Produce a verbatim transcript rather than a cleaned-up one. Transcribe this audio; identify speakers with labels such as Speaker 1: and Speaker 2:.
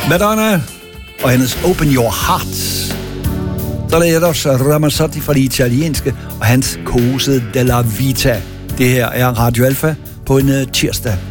Speaker 1: Madonna og hendes Open Your Heart. Så er der ellers Ramazzotti fra det italienske og hans Cose della Vita. Det her er Radio Alfa på en tirsdag.